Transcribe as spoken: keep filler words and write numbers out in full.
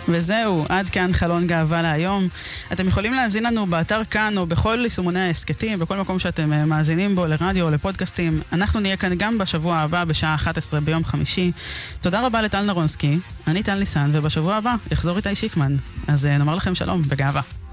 וזהו, עד כאן חלון גאווה להיום. אתם יכולים להאזין לנו באתר כאן או בכל יישומוני העסקתים, בכל מקום שאתם מאזינים בו לרדיו או לפודקאסטים. אנחנו נהיה כאן גם בשבוע הבא בשעה אחת עשרה ביום חמישי. תודה רבה לטל נרונסקי, אני טל ניסן, ובשבוע הבא יחזור איתי שיקמן. אז נאמר לכם שלום, בגאווה.